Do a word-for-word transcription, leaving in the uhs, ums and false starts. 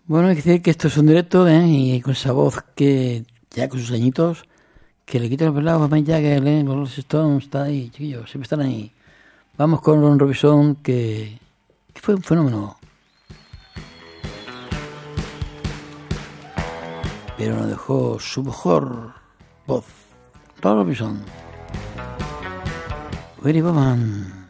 Bueno, hay que decir que esto es un directo, ¿eh? Y con esa voz que ya con sus añitos, que le quita los pelados a Mick Jagger, ¿eh? Los Stones, está ahí, chiquillos, siempre están ahí. Vamos con Ron Robinson, que, que fue un fenómeno. Pero nos dejó su mejor voz. Ron Robinson. Willie Bowman.